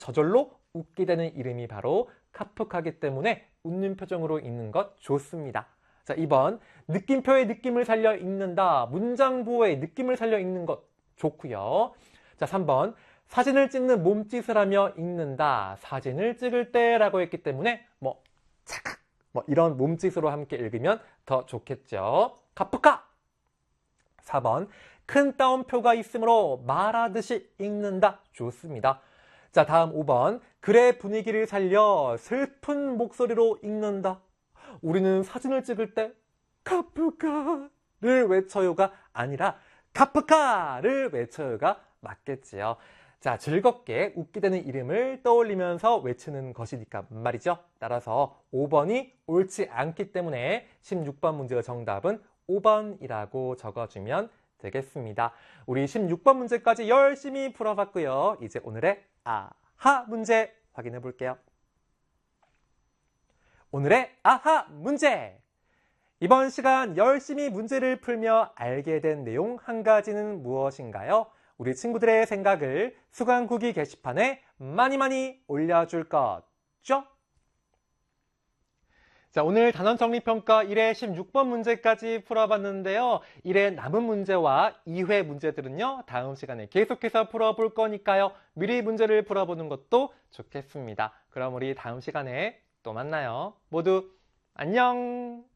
저절로 웃게 되는 이름이 바로 카프카이기 때문에 웃는 표정으로 읽는 것 좋습니다. 자, 2번 느낌표의 느낌을 살려 읽는다. 문장 부호의 느낌을 살려 읽는 것 좋고요. 자, 3번 사진을 찍는 몸짓을 하며 읽는다. 사진을 찍을 때라고 했기 때문에 착각 이런 몸짓으로 함께 읽으면 더 좋겠죠. 카프카. 4번 큰 따옴표가 있으므로 말하듯이 읽는다. 좋습니다. 자, 다음 5번 글의 분위기를 살려 슬픈 목소리로 읽는다. 우리는 사진을 찍을 때 카프카를 외쳐요가 아니라 카프카를 외쳐요가 맞겠지요. 자, 즐겁게 웃게 되는 이름을 떠올리면서 외치는 것이니까 말이죠. 따라서 5번이 옳지 않기 때문에 16번 문제의 정답은 5번이라고 적어주면 되겠습니다. 우리 16번 문제까지 열심히 풀어봤고요. 이제 오늘의 아하 문제 확인해 볼게요. 오늘의 아하 문제! 이번 시간 열심히 문제를 풀며 알게 된 내용 한 가지는 무엇인가요? 우리 친구들의 생각을 수강 후기 게시판에 많이 올려줄 거죠? 자, 오늘 단원 정리평가 1회 16번 문제까지 풀어봤는데요. 1회 남은 문제와 2회 문제들은요, 다음 시간에 계속해서 풀어볼 거니까요. 미리 문제를 풀어보는 것도 좋겠습니다. 그럼 우리 다음 시간에 또 만나요. 모두 안녕!